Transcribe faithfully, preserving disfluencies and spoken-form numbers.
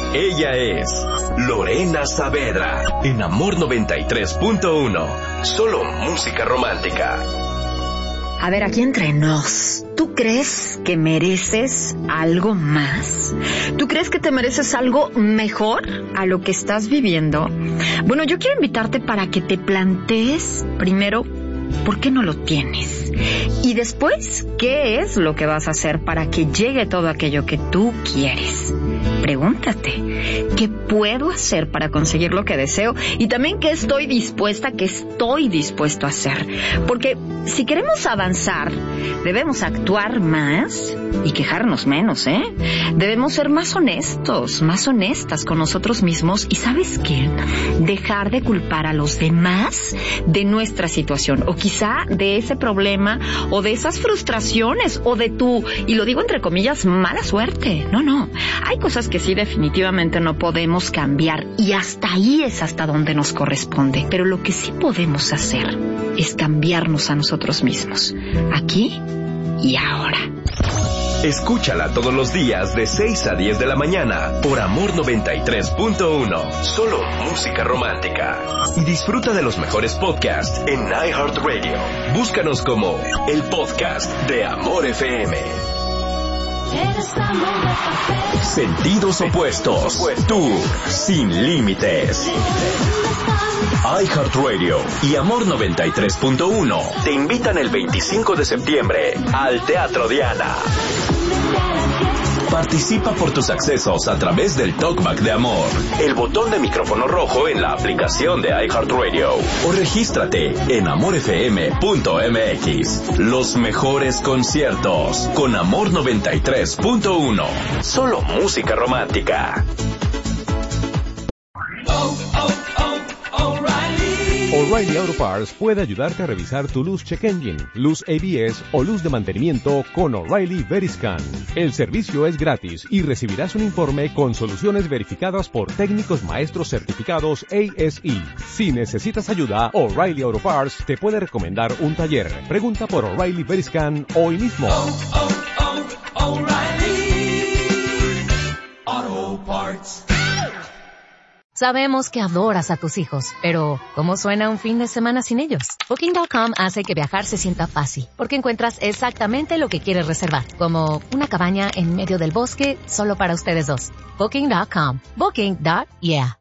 Ella es Lorena Saavedra, en Amor noventa y tres punto uno. Solo música romántica. A ver, aquí entre nos, ¿tú crees que mereces algo más? ¿Tú crees que te mereces algo mejor a lo que estás viviendo? Bueno, yo quiero invitarte para que te plantees primero ¿por qué no lo tienes? Y después, ¿qué es lo que vas a hacer para que llegue todo aquello que tú quieres? Pregúntate, ¿qué puedo hacer para conseguir lo que deseo? Y también, ¿qué estoy dispuesta, qué estoy dispuesto a hacer? Porque si queremos avanzar, debemos actuar más y quejarnos menos, ¿eh? Debemos ser más honestos, más honestas con nosotros mismos. ¿Y sabes qué? Dejar de culpar a los demás de nuestra situación, o quizá de ese problema, o de esas frustraciones, o de tu, y lo digo entre comillas, mala suerte. No, no. Hay cosas que sí definitivamente no podemos cambiar, y hasta ahí es hasta donde nos corresponde. Pero lo que sí podemos hacer es cambiarnos a nosotros mismos, aquí y ahora. Escúchala todos los días de seis a diez de la mañana por Amor noventa y tres punto uno. Solo música romántica. Y disfruta de los mejores podcasts en iHeartRadio. Búscanos como el podcast de Amor F M. Sentidos opuestos. Tú, sin límites. iHeartRadio y Amor noventa y tres punto uno te invitan el veinticinco de septiembre al Teatro Diana. Participa por tus accesos a través del Talkback de Amor, el botón de micrófono rojo en la aplicación de iHeartRadio, o regístrate en amor f m punto m x. Los mejores conciertos con Amor noventa y tres punto uno. Solo música romántica. O'Reilly Auto Parts puede ayudarte a revisar tu luz check engine, luz A B S o luz de mantenimiento con O'Reilly Veriscan. El servicio es gratis y recibirás un informe con soluciones verificadas por técnicos maestros certificados A S E. Si necesitas ayuda, O'Reilly Auto Parts te puede recomendar un taller. Pregunta por O'Reilly Veriscan hoy mismo. Oh, oh, oh, O'Reilly Auto Parts. Sabemos que adoras a tus hijos, pero ¿cómo suena un fin de semana sin ellos? Booking punto com hace que viajar se sienta fácil, porque encuentras exactamente lo que quieres reservar, como una cabaña en medio del bosque solo para ustedes dos. Booking punto com. Booking. Yeah.